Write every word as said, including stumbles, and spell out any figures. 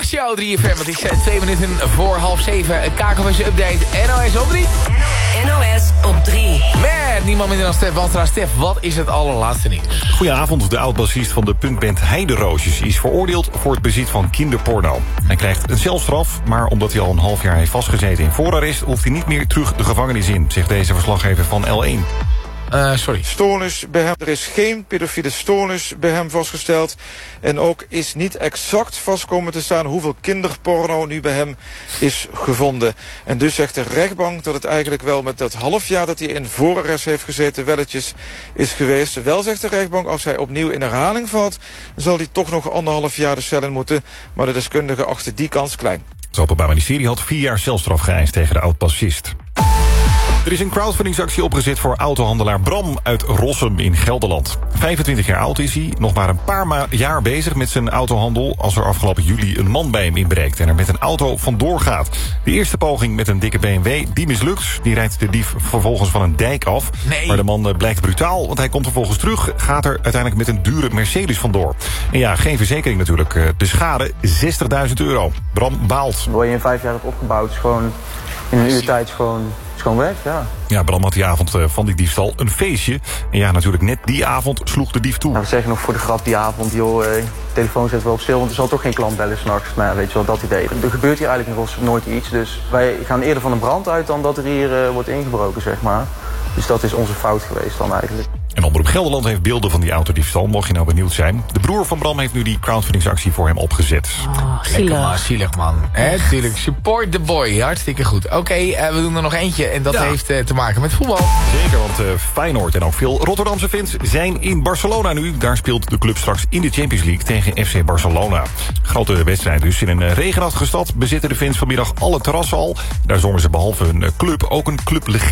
Ochtendshow drie F M. Het is uh, twee minuten voor half zeven. Een K K V C-update. N O S op drie. N O S op drie. Met niemand minder dan Stef Walstra. Stef, wat is het allerlaatste nieuws? Goedenavond. De oud-bassist van de punkband Heideroosjes is veroordeeld voor het bezit van kinderporno. Hij krijgt een celstraf, maar omdat hij al een half jaar heeft vastgezeten in voorarrest, hoeft hij niet meer terug de gevangenis in, zegt deze verslaggever van L één. Uh, sorry. Stoornis bij hem. Er is geen pedofiele stoornis bij hem vastgesteld. En ook is niet exact vast komen te staan hoeveel kinderporno nu bij hem is gevonden. En dus zegt de rechtbank dat het eigenlijk wel met dat half jaar dat hij in voorarrest heeft gezeten welletjes is geweest. Wel zegt de rechtbank, als hij opnieuw in herhaling valt, zal hij toch nog anderhalf jaar de cel in moeten. Maar de deskundigen achten die kans klein. Het Openbaar Ministerie had vier jaar celstraf geëist tegen de oud-bassist. Er is een crowdfundingsactie opgezet voor autohandelaar Bram uit Rossum in Gelderland. vijfentwintig jaar oud is hij, nog maar een paar ma- jaar bezig met zijn autohandel als er afgelopen juli een man bij hem inbreekt en er met een auto vandoor gaat. De eerste poging met een dikke B M W, die mislukt. Die rijdt de dief vervolgens van een dijk af. Nee. Maar de man blijkt brutaal, want hij komt vervolgens terug, gaat er uiteindelijk met een dure Mercedes vandoor. En ja, geen verzekering natuurlijk. De schade zestigduizend euro. Bram baalt. Wat je in vijf jaar hebt opgebouwd, is gewoon in een uur tijd gewoon... is gewoon weg, ja. Ja, Bram had die avond uh, van die diefstal een feestje. En ja, natuurlijk net die avond sloeg de dief toe. Nou, we zeggen nog voor de grap die avond, joh, uh, telefoon zet wel op stil, want er zal toch geen klant bellen s'nachts. Nou, weet je wel, dat idee. Er gebeurt hier eigenlijk in Rossum nooit iets, dus wij gaan eerder van een brand uit dan dat er hier uh, wordt ingebroken, zeg maar. Dus dat is onze fout geweest dan eigenlijk. En Omroep Gelderland heeft beelden van die autodiefstal, mocht je nou benieuwd zijn. De broer van Bram heeft nu die crowdfundingsactie voor hem opgezet. Oh, zielig. Man, zielig man. Hè, tuurlijk. Support the boy. Hartstikke goed. Oké, okay, uh, we doen er nog eentje. En dat ja. heeft uh, te maken met voetbal. Zeker, want uh, Feyenoord en ook veel Rotterdamse fans zijn in Barcelona nu. Daar speelt de club straks in de Champions League tegen F C Barcelona. Grote wedstrijd dus. In een uh, regenachtige stad bezitten de fans vanmiddag alle terrassen al. Daar zongen ze behalve een uh, club ook een clublegende.